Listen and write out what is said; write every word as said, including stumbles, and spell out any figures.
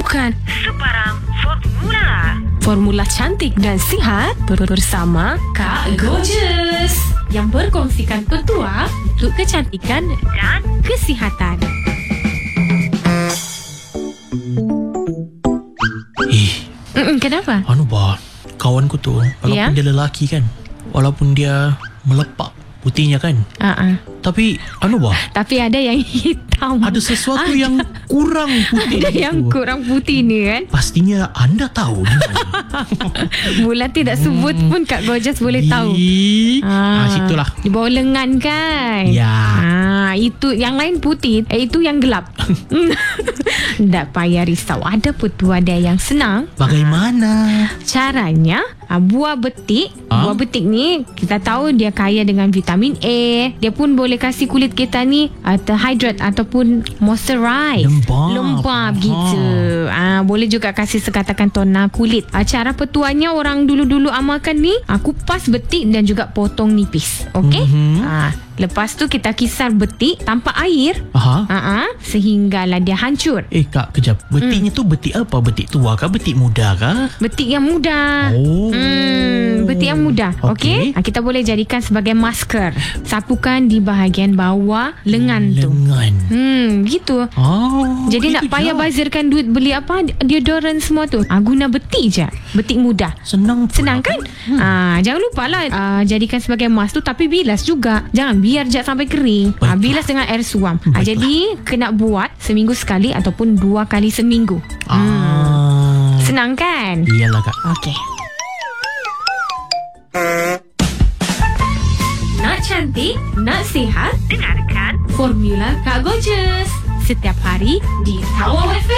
bukan? Sebarang formula. Formula cantik dan sihat bersama Kak Gorgeous yang berkongsikan petua untuk kecantikan Dan kesihatan. Eh, Mm-mm, kenapa? anu bah, kawanku tu, walaupun Ya? dia lelaki kan, walaupun dia melepak putihnya kan, Uh-uh. tapi anu bah, Tapi ada yang hitam. ada sesuatu Ada. yang kurang putih Ada gitu. yang kurang putih ni kan. Pastinya anda tahu di mana. Bulan tidak sebut pun Kak Gorgeous boleh tahu. Ih, ah, situlah. Di bawah lengan kan. Ya. Ah, itu yang lain putih, eh, itu yang gelap. Tak payah risau. Ada petua dia yang senang. Bagaimana? Caranya, ah, buah betik. Ah? Buah betik ni kita tahu dia kaya dengan vitamin A. Dia pun boleh kasih kulit kita ni uh, terhydrate ataupun moisturize. Lembab. Lembab Ah. gitu. Ah, boleh juga kasih sekatakan toner kulit. Ah, cara petuanya orang dulu-dulu amalkan ni, ah, kupas betik dan juga potong nipis. Okey? Mhm. Ah, lepas tu kita kisar betik tanpa air. Aha. Ah, ah, sehinggalah dia hancur. Eh kak, kejap. Betiknya Hmm. tu betik apa? Betik tua kah? Betik muda kah? Betik yang muda. Oh. Hmm, betik yang muda. Okey. Okey. Okay? Kita boleh jadikan sebagai masker. Sapukan di bahagian bawah lengan tu. Lengan. Hmm, gitu. Oh. Jadi nak itu payah je. bazirkan duit beli apa deodorant semua tu. Ah, guna betik je. Betik muda. Senang pula. Senang kan? Hmm. Ah, jangan lupa lah ah, jadikan sebagai mask tu, tapi bilas juga. Jangan biar je sampai kering. Ah, Baiklah. bilas dengan air suam. Ah, Baiklah. jadi kena buat seminggu sekali ataupun dua kali seminggu. Ah. Senang kan? Iyalah kak. Okey. Nak cantik, nak sihat, dengarkan Formula Kak Gorgeous setiap hari di Power F